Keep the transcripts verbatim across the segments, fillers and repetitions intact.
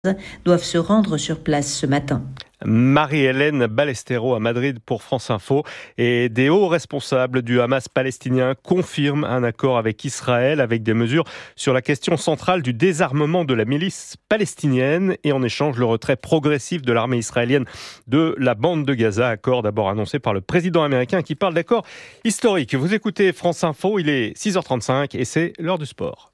doivent se rendre sur place ce matin. Marie-Hélène Ballesteros à Madrid pour France Info. Et des hauts responsables du Hamas palestinien confirment un accord avec Israël avec des mesures sur la question centrale du désarmement de la milice palestinienne et en échange le retrait progressif de l'armée israélienne de la bande de Gaza. Accord d'abord annoncé par le président américain qui parle d'accord historique. Vous écoutez France Info, il est six heures trente-cinq et c'est l'heure du sport.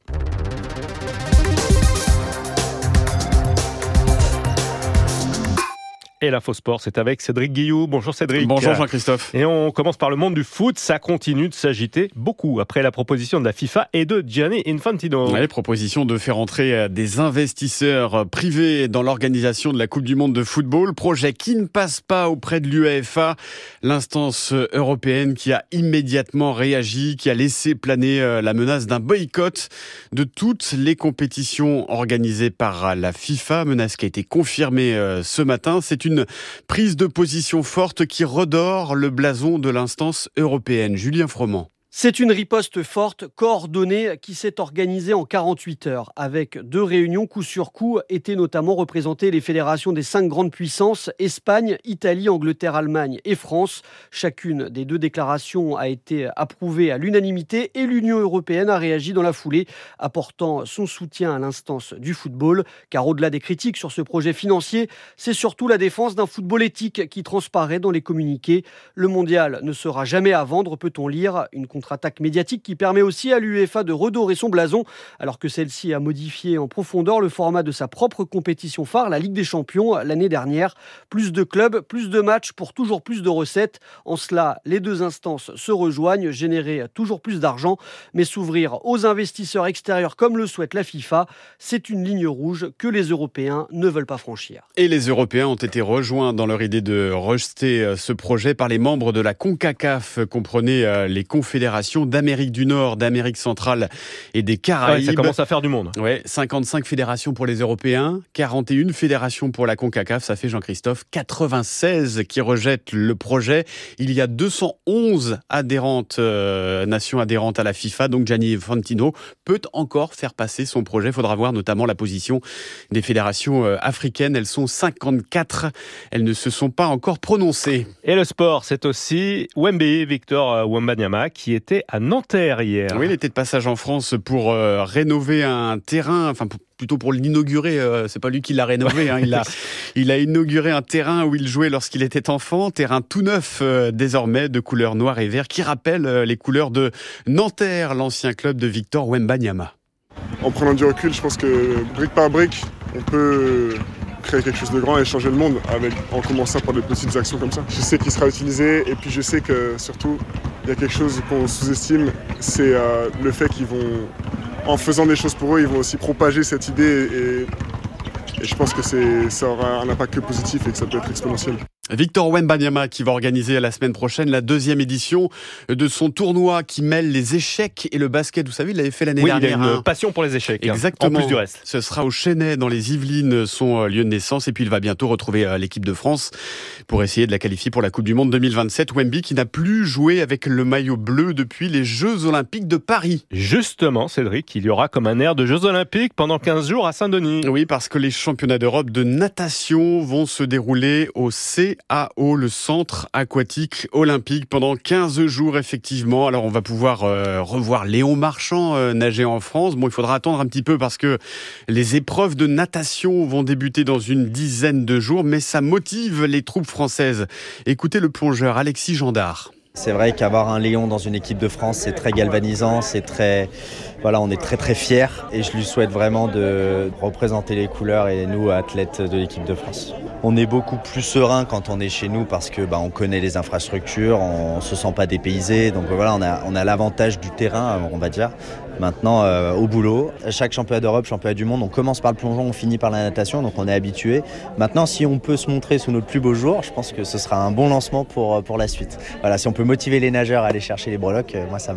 Et l'info sport, c'est avec Cédric Guilloux. Bonjour Cédric. Bonjour Jean-Christophe. Et on commence par le monde du foot. Ça continue de s'agiter beaucoup après la proposition de la FIFA et de Gianni Infantino. Oui, proposition de faire entrer des investisseurs privés dans l'organisation de la Coupe du Monde de football. Projet qui ne passe pas auprès de l'UEFA, l'instance européenne qui a immédiatement réagi, qui a laissé planer la menace d'un boycott de toutes les compétitions organisées par la FIFA. Menace qui a été confirmée ce matin. C'est une prise de position forte qui redore le blason de l'instance européenne. Julien Froment. C'est une riposte forte, coordonnée, qui s'est organisée en quarante-huit heures. Avec deux réunions coup sur coup, étaient notamment représentées les fédérations des cinq grandes puissances, Espagne, Italie, Angleterre, Allemagne et France. Chacune des deux déclarations a été approuvée à l'unanimité et l'Union européenne a réagi dans la foulée, apportant son soutien à l'instance du football. Car au-delà des critiques sur ce projet financier, c'est surtout la défense d'un football éthique qui transparaît dans les communiqués. Le mondial ne sera jamais à vendre, peut-on lire. Une contre-attaque médiatique qui permet aussi à l'UEFA de redorer son blason, alors que celle-ci a modifié en profondeur le format de sa propre compétition phare, la Ligue des Champions, l'année dernière. Plus de clubs, plus de matchs pour toujours plus de recettes. En cela, les deux instances se rejoignent, générer toujours plus d'argent, mais s'ouvrir aux investisseurs extérieurs comme le souhaite la FIFA, c'est une ligne rouge que les Européens ne veulent pas franchir. Et les Européens ont été rejoints dans leur idée de rejeter ce projet par les membres de la CONCACAF, comprenez les confédérations d'Amérique du Nord, d'Amérique centrale et des Caraïbes. Ouais, ça commence à faire du monde. Ouais, cinquante-cinq fédérations pour les Européens, quarante et une fédérations pour la CONCACAF. Ça fait, Jean-Christophe, quatre-vingt-seize qui rejettent le projet. Il y a deux cent onze adhérentes, euh, nations adhérentes à la FIFA. Donc Gianni Infantino peut encore faire passer son projet. Il faudra voir notamment la position des fédérations euh, africaines. Elles sont cinquante-quatre. Elles ne se sont pas encore prononcées. Et le sport, c'est aussi Wemby, Victor Wembanyama, qui était à Nanterre hier. Oui, il était de passage en France pour euh, rénover un terrain, enfin pour, plutôt pour l'inaugurer. Euh, c'est pas lui qui l'a rénové, hein, il a, il a inauguré un terrain où il jouait lorsqu'il était enfant, terrain tout neuf euh, désormais de couleur noire et vert, qui rappelle euh, les couleurs de Nanterre, l'ancien club de Victor Wembanyama. En prenant du recul, je pense que brique par brique, on peut créer quelque chose de grand et changer le monde avec, en commençant par de petites actions comme ça. Je sais qu'il sera utilisé et puis je sais que surtout il y a quelque chose qu'on sous-estime, c'est euh, le fait qu'ils vont, en faisant des choses pour eux, ils vont aussi propager cette idée et, et je pense que c'est, ça aura un impact que positif et que ça peut être exponentiel. Victor Wembanyama qui va organiser la semaine prochaine la deuxième édition de son tournoi qui mêle les échecs et le basket. Vous savez, il l'avait fait l'année oui, dernière. Oui, il a une hein. passion pour les échecs. Exactement. En plus du reste. Ce sera au Chesnay dans les Yvelines, son lieu de naissance. Et puis il va bientôt retrouver l'équipe de France pour essayer de la qualifier pour la Coupe du Monde deux mille vingt-sept. Wemby qui n'a plus joué avec le maillot bleu depuis les Jeux Olympiques de Paris. Justement, Cédric, il y aura comme un air de Jeux Olympiques pendant quinze jours à Saint-Denis. Oui, parce que les championnats d'Europe de natation vont se dérouler au C A O, le Centre aquatique olympique, pendant quinze jours effectivement. Alors on va pouvoir euh, revoir Léon Marchand euh, nager en France. Bon, il faudra attendre un petit peu parce que les épreuves de natation vont débuter dans une dizaine de jours, mais ça motive les troupes françaises. Écoutez le plongeur Alexis Gendard. C'est vrai qu'avoir un Léon dans une équipe de France, c'est très galvanisant, c'est très, voilà, on est très très fiers et je lui souhaite vraiment de représenter les couleurs et nous, athlètes de l'équipe de France. On est beaucoup plus serein quand on est chez nous parce que bah, on connaît les infrastructures, on se sent pas dépaysé, donc voilà, on a, on a l'avantage du terrain, on va dire. Maintenant, euh, au boulot, chaque championnat d'Europe, championnat du monde, on commence par le plongeon, on finit par la natation, donc on est habitué. Maintenant, si on peut se montrer sous notre plus beau jour, je pense que ce sera un bon lancement pour, pour la suite. Voilà, si on peut motiver les nageurs à aller chercher les breloques, moi ça me va.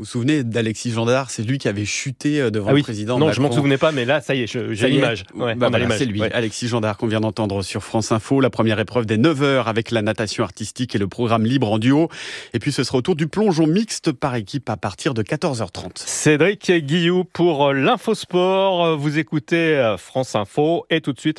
Vous vous souvenez d'Alexis Gendard, c'est lui qui avait chuté devant ah oui. le président Non, Macron. je m'en souvenais pas, mais là, ça y est, je, j'ai l'image. Ouais, bah voilà, l'image. C'est lui, ouais. Alexis Gendard, qu'on vient d'entendre sur France Info. La première épreuve des neuf heures avec la natation artistique et le programme libre en duo. Et puis ce sera au tour du plongeon mixte par équipe à partir de quatorze heures trente. Cédric Guillou pour l'Infosport. Vous écoutez France Info et tout de suite,